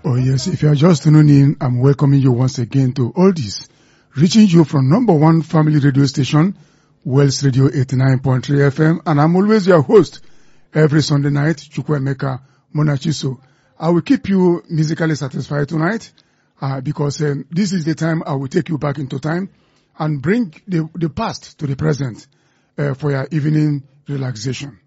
Oh yes, if you are just tuning in, I'm welcoming you once again to all this, reaching you from number one family radio station, Wells Radio 89.3 FM, and I'm always your host every Sunday night, Chukwuemeka Monachiso. I will keep you musically satisfied tonight because this is the time I will take you back into time and bring the past to the present for your evening relaxation.